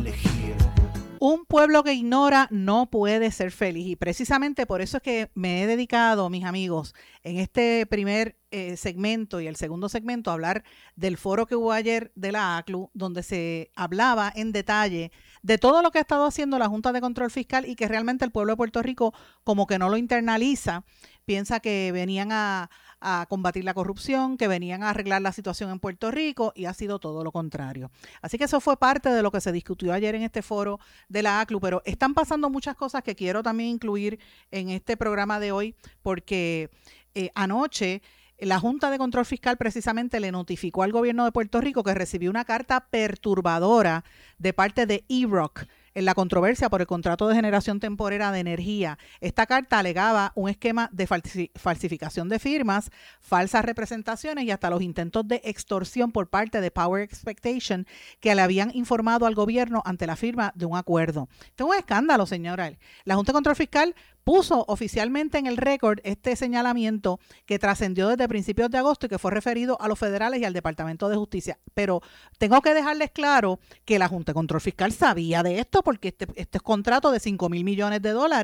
elegir. Un pueblo que ignora no puede ser feliz, y precisamente por eso es que me he dedicado, mis amigos, en este primer segmento y el segundo segmento a hablar del foro que hubo ayer de la ACLU, donde se hablaba en detalle de todo lo que ha estado haciendo la Junta de Control Fiscal y que realmente el pueblo de Puerto Rico como que no lo internaliza, piensa que venían a combatir la corrupción, que venían a arreglar la situación en Puerto Rico, y ha sido todo lo contrario. Así que eso fue parte de lo que se discutió ayer en este foro de la ACLU, pero están pasando muchas cosas que quiero también incluir en este programa de hoy, porque anoche la Junta de Control Fiscal precisamente le notificó al gobierno de Puerto Rico que recibió una carta perturbadora de parte de EROC en la controversia por el contrato de generación temporera de energía. Esta carta alegaba un esquema de falsificación de firmas, falsas representaciones y hasta los intentos de extorsión por parte de Power Expectation, que le habían informado al gobierno ante la firma de un acuerdo. Esto es un escándalo, señora. La Junta de Control Fiscal puso oficialmente en el récord este señalamiento que trascendió desde principios de agosto y que fue referido a los federales y al Departamento de Justicia. Pero tengo que dejarles claro que la Junta de Control Fiscal sabía de esto, porque este contrato de $5,000 millones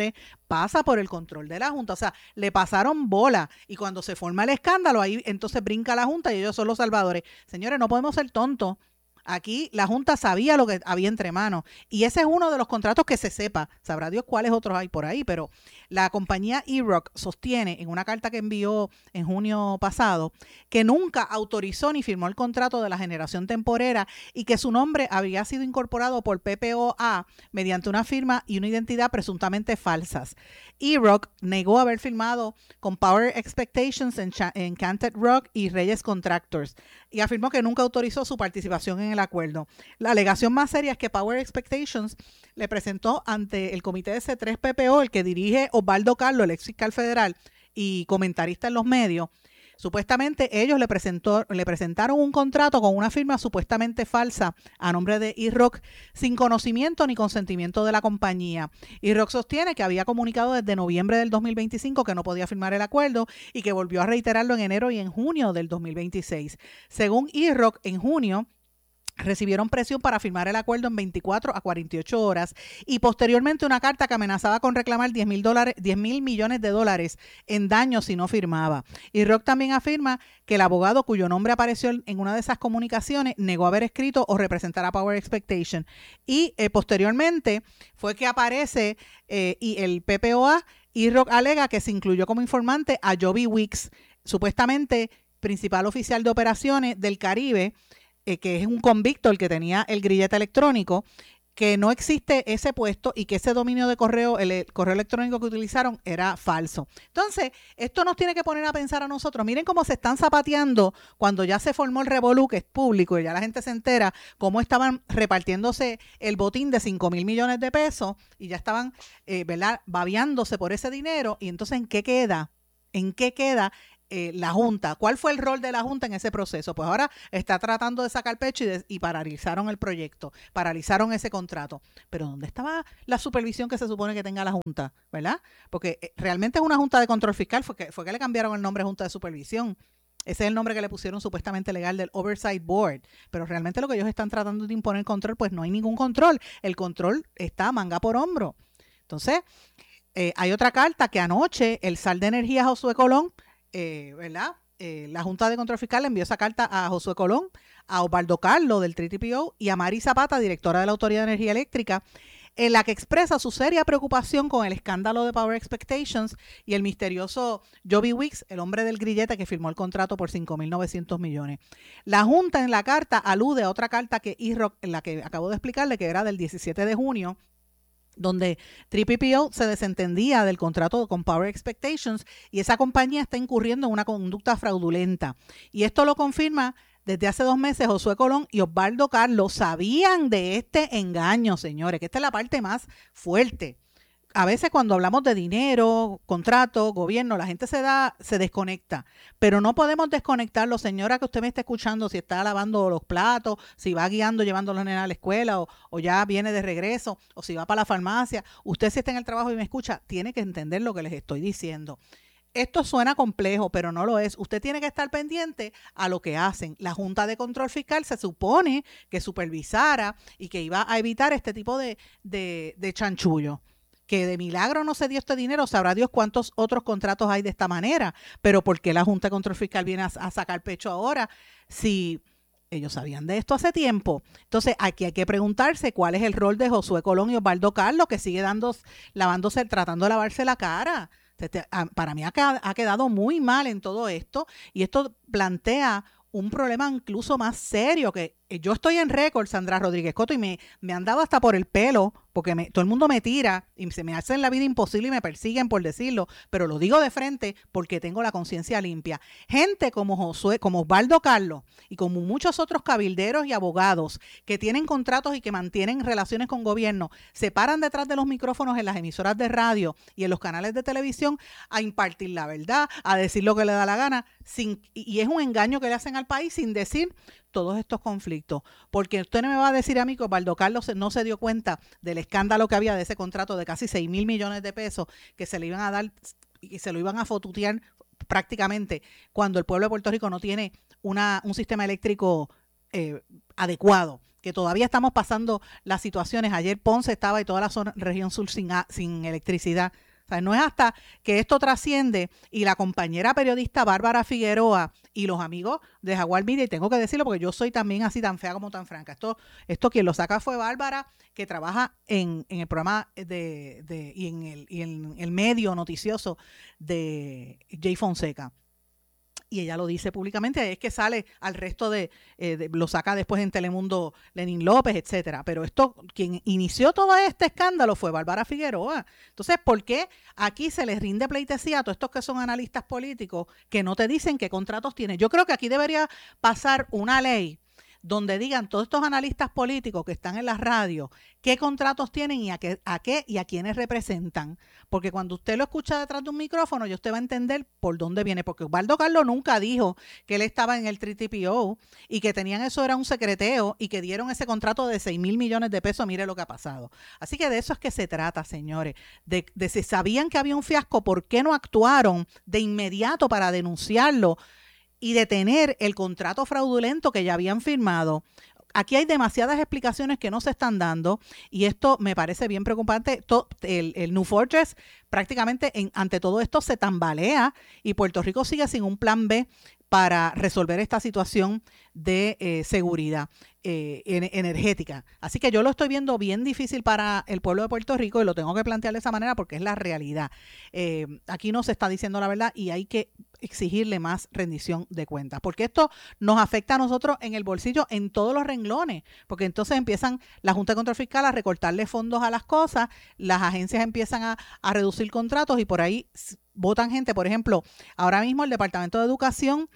pasa por el control de la Junta. O sea, le pasaron bola, y cuando se forma el escándalo, ahí entonces brinca la Junta y ellos son los salvadores. Señores, no podemos ser tontos. Aquí la Junta sabía lo que había entre manos, y ese es uno de los contratos que se sepa. Sabrá Dios cuáles otros hay por ahí, pero la compañía EROC sostiene en una carta que envió en junio pasado que nunca autorizó ni firmó el contrato de la generación temporera y que su nombre había sido incorporado por PPOA mediante una firma y una identidad presuntamente falsas. EROC negó haber firmado con Power Expectations en Canted Rock y Reyes Contractors, y afirmó que nunca autorizó su participación en el acuerdo. La alegación más seria es que Power Expectations le presentó ante el comité de C3PPO, el que dirige Osvaldo Carlo, el ex fiscal federal y comentarista en los medios. Supuestamente ellos le presentaron un contrato con una firma supuestamente falsa a nombre de EROC sin conocimiento ni consentimiento de la compañía. EROC sostiene que había comunicado desde noviembre del 2025 que no podía firmar el acuerdo y que volvió a reiterarlo en enero y en junio del 2026. Según EROC, en junio recibieron presión para firmar el acuerdo en 24 a 48 horas y posteriormente una carta que amenazaba con reclamar $10,000 millones en daños si no firmaba. Y Rock también afirma que el abogado cuyo nombre apareció en una de esas comunicaciones negó haber escrito o representar a Power Expectation. Y posteriormente fue que aparece y el PPOA, y Rock alega que se incluyó como informante a Joby Weeks, supuestamente principal oficial de operaciones del Caribe, que es un convicto, el que tenía el grillete electrónico, que no existe ese puesto y que ese dominio de correo, el correo electrónico que utilizaron era falso. Entonces, esto nos tiene que poner a pensar a nosotros. Miren cómo se están zapateando cuando ya se formó el revolú, que es público y ya la gente se entera, cómo estaban repartiéndose el botín de $5,000 millones y ya estaban, ¿verdad?, babeándose por ese dinero. Y entonces, ¿en qué queda? ¿En qué queda la Junta? ¿Cuál fue el rol de la Junta en ese proceso? Pues ahora está tratando de sacar pecho y paralizaron el proyecto, paralizaron ese contrato. Pero ¿dónde estaba la supervisión que se supone que tenga la Junta? ¿Verdad? Porque realmente es una Junta de Control Fiscal, fue que le cambiaron el nombre Junta de Supervisión. Ese es el nombre que le pusieron supuestamente legal del Oversight Board, pero realmente lo que ellos están tratando de imponer control, pues no hay ningún control. El control está manga por hombro. Entonces, hay otra carta que anoche el SAL de Energía Josué Colón, ¿verdad? La Junta de Control Fiscal le envió esa carta a Josué Colón, a Osvaldo Carlo del TTPO y a Mari Zapata, directora de la Autoridad de Energía Eléctrica, en la que expresa su seria preocupación con el escándalo de Power Expectations y el misterioso Joby Weeks, el hombre del grillete que firmó el contrato por $5,900 millones. La Junta en la carta alude a otra carta que EROC, en la que acabo de explicarle, que era del 17 de junio, donde TPPO se desentendía del contrato con Power Expectations y esa compañía está incurriendo en una conducta fraudulenta. Y esto lo confirma desde hace 2 meses Josué Colón y Osvaldo Carlos. Sabían de este engaño, señores, que esta es la parte más fuerte. A veces cuando hablamos de dinero, contrato, gobierno, la gente se desconecta, pero no podemos desconectarlo. Señora que usted me está escuchando, si está lavando los platos, si va guiando, llevando a los nenes a la escuela o ya viene de regreso, o si va para la farmacia, usted si está en el trabajo y me escucha, tiene que entender lo que les estoy diciendo. Esto suena complejo, pero no lo es. Usted tiene que estar pendiente a lo que hacen. La Junta de Control Fiscal se supone que supervisara y que iba a evitar este tipo de chanchullo. Que de milagro no se dio este dinero, sabrá Dios cuántos otros contratos hay de esta manera, pero ¿por qué la Junta de Control Fiscal viene a sacar pecho ahora si ellos sabían de esto hace tiempo? Entonces aquí hay que preguntarse cuál es el rol de Josué Colón y Osvaldo Carlos, que sigue lavándose, tratando de lavarse la cara. Para mí ha quedado muy mal en todo esto, y esto plantea un problema incluso más serio, que yo estoy en récord, Sandra Rodríguez Coto, y me han dado hasta por el pelo, porque todo el mundo me tira y se me hacen la vida imposible y me persiguen por decirlo, pero lo digo de frente porque tengo la conciencia limpia. Gente como Josué, como Osvaldo Carlos y como muchos otros cabilderos y abogados que tienen contratos y que mantienen relaciones con gobierno, se paran detrás de los micrófonos en las emisoras de radio y en los canales de televisión a impartir la verdad, a decir lo que le da la gana, y es un engaño que le hacen al país sin decir todos estos conflictos, porque usted no me va a decir a mí que Osvaldo Carlos no se dio cuenta del escándalo que había de ese contrato de casi 6,000 millones de pesos que se le iban a dar y se lo iban a fotutear prácticamente cuando el pueblo de Puerto Rico no tiene un sistema eléctrico adecuado, que todavía estamos pasando las situaciones. Ayer Ponce estaba y toda la zona, región sur sin electricidad. O sea, no es hasta que esto trasciende y la compañera periodista Bárbara Figueroa y los amigos de Jaguar Media, y tengo que decirlo porque yo soy también así tan fea como tan franca. Esto quien lo saca fue Bárbara, que trabaja en el programa y en el medio noticioso de Jay Fonseca. Y ella lo dice públicamente, es que sale al resto lo saca después en Telemundo Lenín López, etcétera. Pero quien inició todo este escándalo fue Bárbara Figueroa. Entonces, ¿por qué aquí se les rinde pleitesía a todos estos que son analistas políticos que no te dicen qué contratos tienen? Yo creo que aquí debería pasar una ley donde digan todos estos analistas políticos que están en las radios qué contratos tienen y a qué y a quiénes representan. Porque cuando usted lo escucha detrás de un micrófono, ya usted va a entender por dónde viene. Porque Osvaldo Carlos nunca dijo que él estaba en el 3TPO y que tenían eso, era un secreteo, y que dieron ese contrato de 6,000 millones de pesos. Mire lo que ha pasado. Así que de eso es que se trata, señores. De si sabían que había un fiasco, ¿por qué no actuaron de inmediato para denunciarlo y detener el contrato fraudulento que ya habían firmado? Aquí hay demasiadas explicaciones que no se están dando, y esto me parece bien preocupante. El New Fortress prácticamente ante todo esto se tambalea, y Puerto Rico sigue sin un plan B para resolver esta situación de seguridad energética. Así que yo lo estoy viendo bien difícil para el pueblo de Puerto Rico, y lo tengo que plantear de esa manera porque es la realidad. Aquí no se está diciendo la verdad y hay que exigirle más rendición de cuentas, porque esto nos afecta a nosotros en el bolsillo en todos los renglones, porque entonces empiezan la Junta de Control Fiscal a recortarle fondos a las cosas, las agencias empiezan a reducir contratos y por ahí votan gente. Por ejemplo, ahora mismo el Departamento de Educación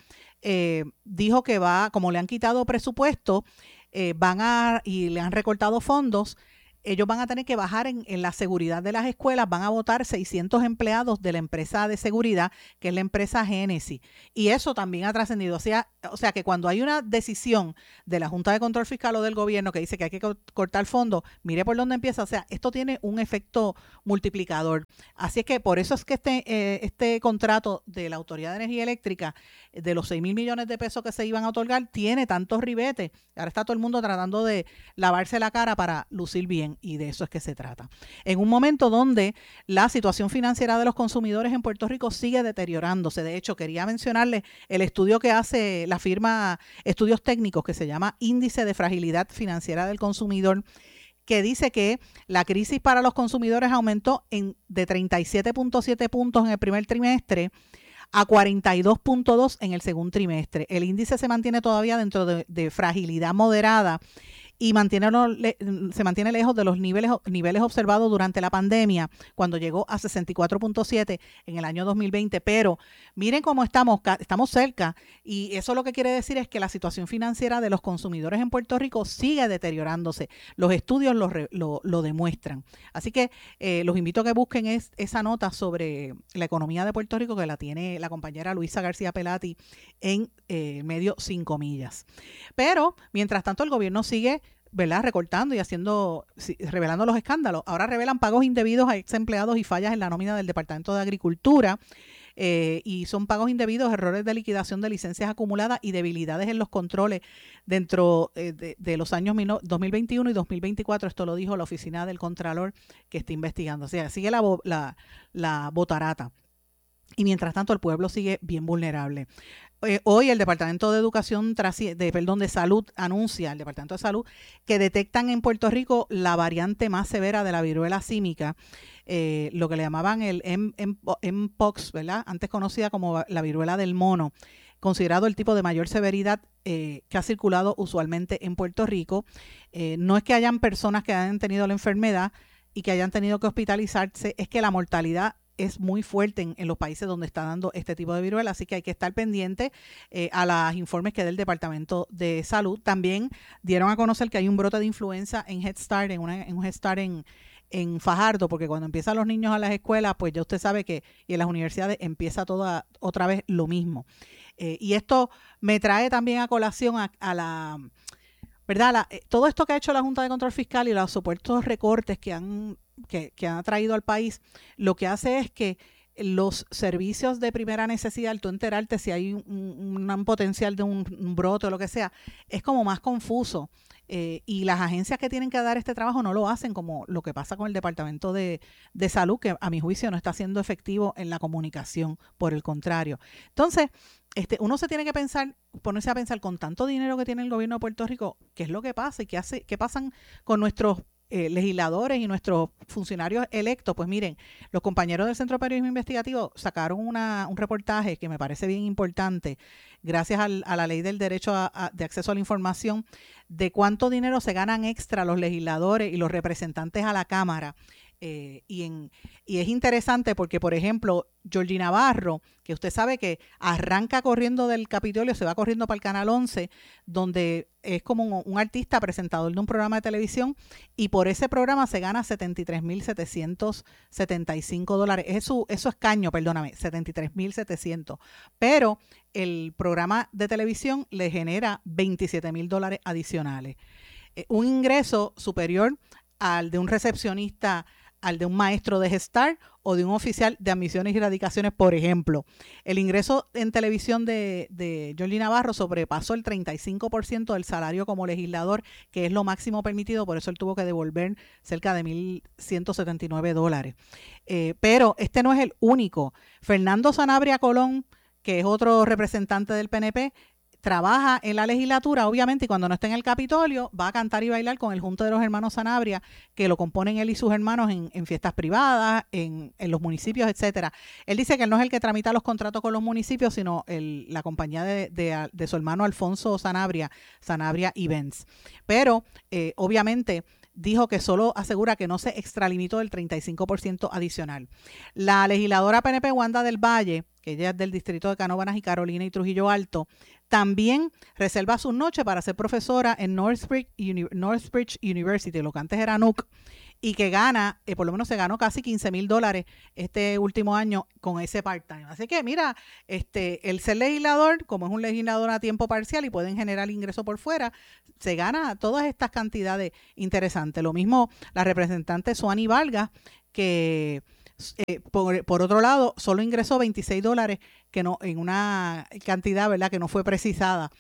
dijo que como le han quitado presupuesto, y le han recortado fondos, ellos van a tener que bajar en la seguridad de las escuelas, van a votar 600 empleados de la empresa de seguridad, que es la empresa Génesis. Y eso también ha trascendido. O sea que cuando hay una decisión de la Junta de Control Fiscal o del gobierno que dice que hay que cortar fondos, mire por dónde empieza. O sea, esto tiene un efecto multiplicador. Así es que por eso es que este contrato de la Autoridad de Energía Eléctrica, de los 6,000 millones de pesos que se iban a otorgar, tiene tantos ribetes. Ahora está todo el mundo tratando de lavarse la cara para lucir bien. Y de eso es que se trata. En un momento donde la situación financiera de los consumidores en Puerto Rico sigue deteriorándose. De hecho, quería mencionarles el estudio que hace la firma Estudios Técnicos, que se llama Índice de Fragilidad Financiera del Consumidor, que dice que la crisis para los consumidores aumentó de 37.7 puntos en el primer trimestre a 42.2 en el segundo trimestre. El índice se mantiene todavía dentro de fragilidad moderada y se mantiene lejos de los niveles observados durante la pandemia, cuando llegó a 64.7 en el año 2020. Pero miren cómo estamos cerca, y eso lo que quiere decir es que la situación financiera de los consumidores en Puerto Rico sigue deteriorándose. Los estudios lo demuestran. Así que los invito a que busquen esa nota sobre la economía de Puerto Rico, que la tiene la compañera Luisa García Pelati en medio 5 millas. Pero, mientras tanto, el gobierno sigue, ¿verdad?, recortando y revelando los escándalos. Ahora revelan pagos indebidos a ex empleados y fallas en la nómina del Departamento de Agricultura. y son pagos indebidos, errores de liquidación de licencias acumuladas y debilidades en los controles dentro de los años 2021 y 2024. Esto lo dijo la Oficina del Contralor que está investigando. O sea, sigue la botarata. Y mientras tanto el pueblo sigue bien vulnerable. Hoy el Departamento de Educación, de Salud, anuncia, el Departamento de Salud, que detectan en Puerto Rico la variante más severa de la viruela símica, lo que le llamaban el Mpox, ¿verdad? Antes conocida como la viruela del mono, considerado el tipo de mayor severidad que ha circulado usualmente en Puerto Rico. No es que hayan personas que hayan tenido la enfermedad y que hayan tenido que hospitalizarse, es que la mortalidad es muy fuerte en los países donde está dando este tipo de viruela, así que hay que estar pendiente a los informes que dé el Departamento de Salud. También dieron a conocer que hay un brote de influenza en Head Start, en un Head Start en Fajardo, porque cuando empiezan los niños a las escuelas, pues ya usted sabe que y en las universidades empieza otra vez lo mismo. Y esto me trae también a colación a la... ¿verdad? Todo esto que ha hecho la Junta de Control Fiscal y los supuestos recortes que han traído al país, lo que hace es que los servicios de primera necesidad, tú enterarte si hay un potencial de un brote o lo que sea, es como más confuso. Y las agencias que tienen que dar este trabajo no lo hacen, como lo que pasa con el Departamento de Salud, que a mi juicio no está siendo efectivo en la comunicación, por el contrario. Entonces, uno se tiene que ponerse a pensar con tanto dinero que tiene el gobierno de Puerto Rico, qué es lo que pasa y qué pasan con nuestros legisladores y nuestros funcionarios electos. Pues miren, los compañeros del Centro de Periodismo Investigativo sacaron un reportaje que me parece bien importante, gracias a la ley del derecho de acceso a la información, de cuánto dinero se ganan extra los legisladores y los representantes a la Cámara. Y es interesante porque, por ejemplo, Georgie Navarro, que usted sabe que arranca corriendo del Capitolio, se va corriendo para el Canal 11, donde es como un artista presentador de un programa de televisión, y por ese programa se gana $73,775. Eso es escaño, perdóname, 73,700. Pero el programa de televisión le genera $27,000 adicionales. Un ingreso superior al de un recepcionista, al de un maestro de gestar o de un oficial de admisiones y radicaciones, por ejemplo. El ingreso en televisión de Georgie Navarro sobrepasó el 35% del salario como legislador, que es lo máximo permitido, por eso él tuvo que devolver cerca de $1,179. Pero este no es el único. Fernando Sanabria Colón, que es otro representante del PNP, trabaja en la legislatura, obviamente, y cuando no está en el Capitolio, va a cantar y bailar con el Junto de los Hermanos Sanabria, que lo componen él y sus hermanos en fiestas privadas, en los municipios, etcétera. Él dice que él no es el que tramita los contratos con los municipios, sino la compañía de su hermano Alfonso Sanabria Events. Pero, obviamente, dijo que solo asegura que no se extralimitó del 35% adicional. La legisladora PNP Wanda del Valle, que ella es del distrito de Canóvanas y Carolina y Trujillo Alto, también reserva sus noches para ser profesora en Northbridge University, lo que antes era NUC, y que gana, por lo menos se ganó casi $15,000 este último año con ese part-time. Así que mira, el ser legislador, como es un legislador a tiempo parcial y pueden generar ingresos por fuera, se gana todas estas cantidades interesantes. Lo mismo la representante Suani Vargas, que por otro lado, solo ingresó $26, que no, en una cantidad, ¿verdad?, que no fue precisada.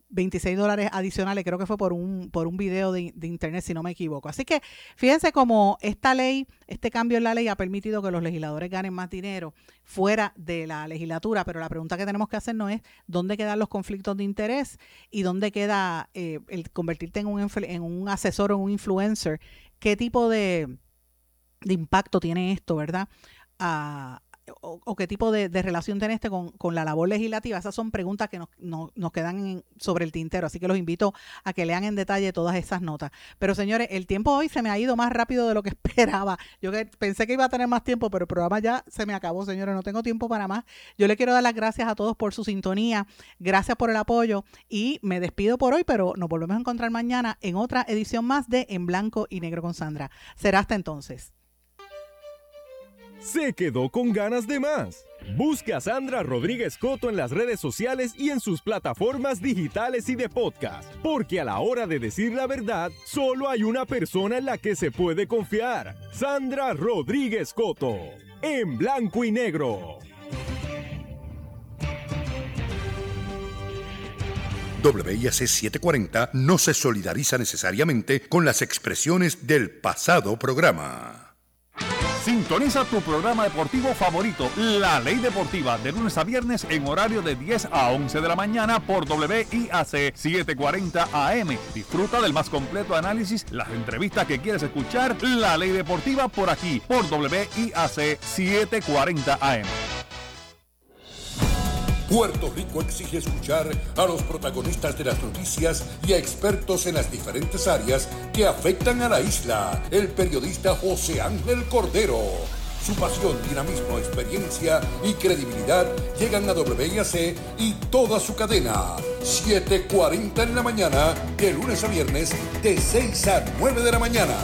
$26 adicionales, creo que fue por un video de internet, si no me equivoco. Así que fíjense cómo esta ley, este cambio en la ley ha permitido que los legisladores ganen más dinero fuera de la legislatura, pero la pregunta que tenemos que hacernos es ¿dónde quedan los conflictos de interés y dónde queda el convertirte en un asesor o un influencer? ¿Qué tipo de impacto tiene esto, verdad? O qué tipo de relación tiene con la labor legislativa. Esas son preguntas que nos quedan sobre el tintero, así que los invito a que lean en detalle todas esas notas. Pero señores, el tiempo hoy se me ha ido más rápido de lo que esperaba. Yo pensé que iba a tener más tiempo, pero el programa ya se me acabó, señores, no tengo tiempo para más. Yo le quiero dar las gracias a todos por su sintonía, gracias por el apoyo y me despido por hoy, pero nos volvemos a encontrar mañana en otra edición más de En Blanco y Negro con Sandra. Será hasta entonces. Se quedó con ganas de más. Busque a Sandra Rodríguez Coto en las redes sociales y en sus plataformas digitales y de podcast, porque a la hora de decir la verdad, solo hay una persona en la que se puede confiar. Sandra Rodríguez Coto, en Blanco y Negro. WIAC 740 no se solidariza necesariamente con las expresiones del pasado programa. Sintoniza tu programa deportivo favorito, La Ley Deportiva, de lunes a viernes en horario de 10 a 11 de la mañana por WIAC 740 AM. Disfruta del más completo análisis, las entrevistas que quieres escuchar. La Ley Deportiva por aquí, por WIAC 740 AM. Puerto Rico exige escuchar a los protagonistas de las noticias y a expertos en las diferentes áreas que afectan a la isla. El periodista José Ángel Cordero. Su pasión, dinamismo, experiencia y credibilidad llegan a WIAC y toda su cadena. 7:40 en la mañana, de lunes a viernes, de 6 a 9 de la mañana.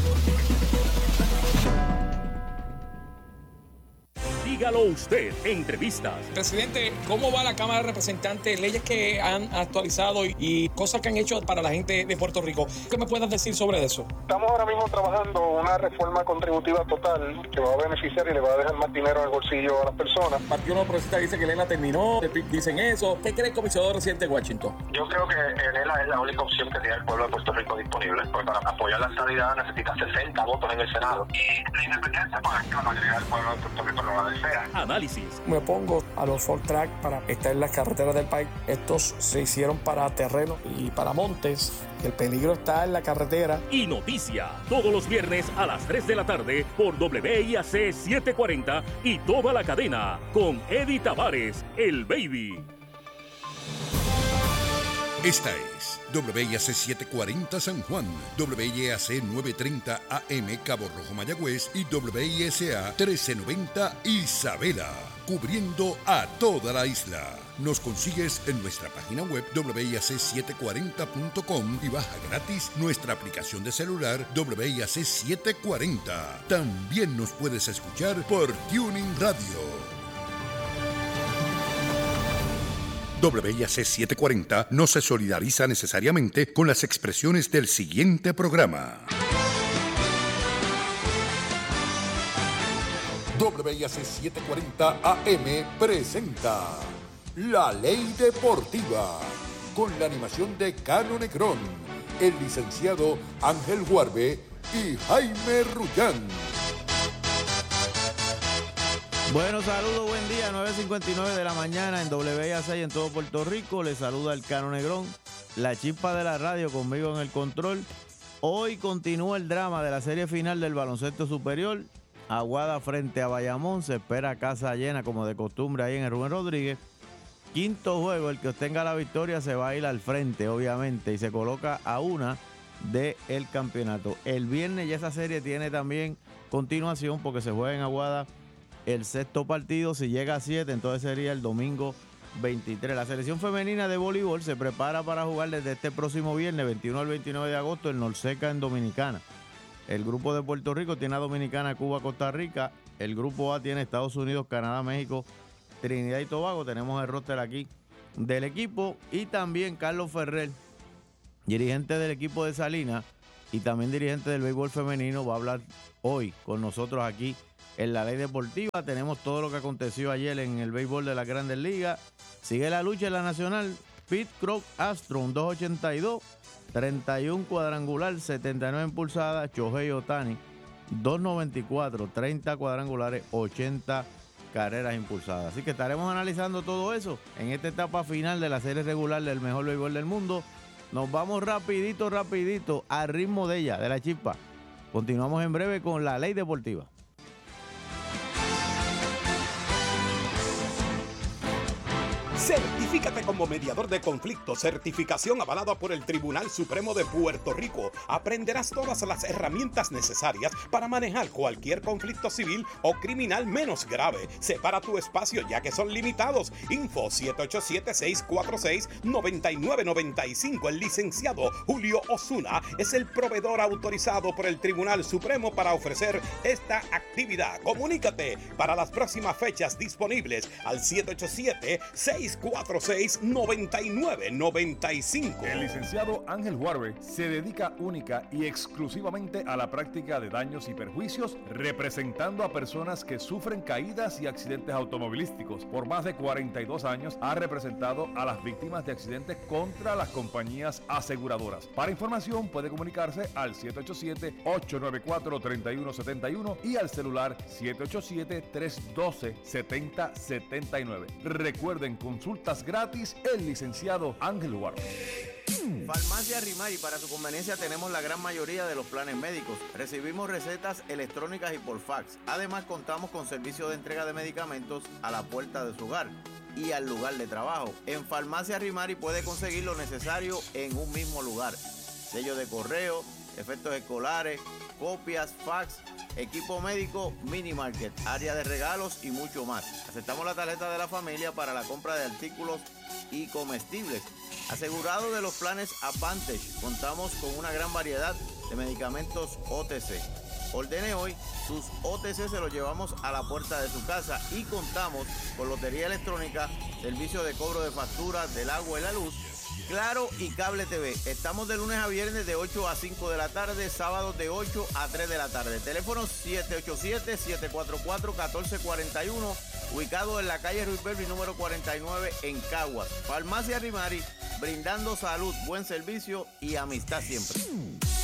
Dígalo usted, entrevistas. Presidente, ¿cómo va la Cámara de Representantes? Leyes que han actualizado y cosas que han hecho para la gente de Puerto Rico. ¿Qué me puedes decir sobre eso? Estamos ahora mismo trabajando una reforma contributiva total que va a beneficiar y le va a dejar más dinero al bolsillo a las personas. El Partido Nuevo Progresista dice que Lela terminó, dicen eso. ¿Qué cree el comisionado residente de Washington? Yo creo que Lela es la única opción que tiene el pueblo de Puerto Rico disponible, porque para apoyar la estadidad necesita 60 votos en el Senado. Y la independencia, pues es que la mayoría del pueblo de Puerto Rico no la desea. Análisis. Me opongo a los Ford Track para estar en las carreteras del país. Estos se hicieron para terreno y para montes. El peligro está en la carretera. Y noticia, todos los viernes a las 3 de la tarde por WIAC 740 y toda la cadena con Eddie Tavares, el Baby. Esta es WIAC 740 San Juan, WIAC 930 AM Cabo Rojo Mayagüez y WISA 1390 Isabela, cubriendo a toda la isla. Nos consigues en nuestra página web WIAC740.com y baja gratis nuestra aplicación de celular WIAC 740. También nos puedes escuchar por Tuning Radio. WIAC 740 no se solidariza necesariamente con las expresiones del siguiente programa. WIAC 740 AM presenta La Ley Deportiva, con la animación de Cano Negrón, el licenciado Ángel Guarbe y Jaime Rullán. Bueno, saludos, buen día, 9:59 de la mañana en WIAC y en todo Puerto Rico. Les saluda el Cano Negrón, la chispa de la radio, conmigo en el control. Hoy continúa el drama de la serie final del baloncesto superior. Aguada frente a Bayamón, se espera casa llena como de costumbre ahí en el Rubén Rodríguez. Quinto juego, el que obtenga la victoria se va a ir al frente, obviamente, y se coloca a una del campeonato. El viernes ya esa serie tiene también continuación porque se juega en Aguada el sexto partido. Si llega a 7, entonces sería el domingo 23. La selección femenina de voleibol se prepara para jugar desde este próximo viernes, 21 al 29 de agosto, en Norseca, en Dominicana. El grupo de Puerto Rico tiene a Dominicana, Cuba, Costa Rica. El grupo A tiene Estados Unidos, Canadá, México, Trinidad y Tobago. Tenemos el roster aquí del equipo. Y también Carlos Ferrer, dirigente del equipo de Salinas y también dirigente del béisbol femenino, va a hablar hoy con nosotros aquí en La Ley Deportiva. Tenemos todo lo que aconteció ayer en el béisbol de las Grandes Ligas. Sigue la lucha en la Nacional. Pete Croc Astro, un 2.82, 31 cuadrangular, 79 impulsadas. Shohei Ohtani, 2.94, 30 cuadrangulares, 80 carreras impulsadas. Así que estaremos analizando todo eso en esta etapa final de la serie regular del mejor béisbol del mundo. Nos vamos rapidito al ritmo de ella, de la chispa. Continuamos en breve con La Ley Deportiva. Certifícate como mediador de conflictos, certificación avalada por el Tribunal Supremo de Puerto Rico. Aprenderás todas las herramientas necesarias para manejar cualquier conflicto civil o criminal menos grave. Separa tu espacio ya que son limitados. Info 787-646-9995. El licenciado Julio Osuna es el proveedor autorizado por el Tribunal Supremo para ofrecer esta actividad. Comunícate para las próximas fechas disponibles al 787-646-9995. 646-9995. El licenciado Ángel Huarbe se dedica única y exclusivamente a la práctica de daños y perjuicios, representando a personas que sufren caídas y accidentes automovilísticos. Por más de 42 años ha representado a las víctimas de accidentes contra las compañías aseguradoras. Para información puede comunicarse al 787-894-3171 y al celular 787-312-7079. Recuerden, consultas gratis, el licenciado Ángel Huarbe. Farmacia Rimari, para su conveniencia tenemos la gran mayoría de los planes médicos. Recibimos recetas electrónicas y por fax. Además contamos con servicio de entrega de medicamentos a la puerta de su hogar y al lugar de trabajo. En Farmacia Rimari puede conseguir lo necesario en un mismo lugar. Sello de correo, efectos escolares, copias, fax, equipo médico, mini market, área de regalos y mucho más. Aceptamos la tarjeta de la familia para la compra de artículos y comestibles. Asegurado de los planes Advantage, contamos con una gran variedad de medicamentos OTC. Ordene hoy, sus OTC se los llevamos a la puerta de su casa y contamos con lotería electrónica, servicio de cobro de facturas del agua y la luz, Claro y Cable TV. Estamos de lunes a viernes de 8 a 5 de la tarde, sábados de 8 a 3 de la tarde. Teléfono 787-744-1441, ubicado en la calle Ruiz Belvi número 49 en Caguas. Farmacia Rimari, brindando salud, buen servicio y amistad siempre.